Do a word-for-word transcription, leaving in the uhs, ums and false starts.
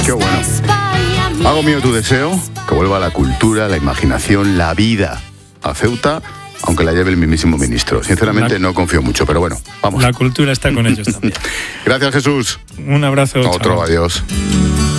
Qué bueno. Hago mío tu deseo, que vuelva la cultura, la imaginación, la vida a Ceuta, aunque la lleve el mismísimo ministro. Sinceramente la... no confío mucho, pero bueno, vamos. La cultura está con ellos también. Gracias, Jesús. Un abrazo. Otro, chao. Adiós.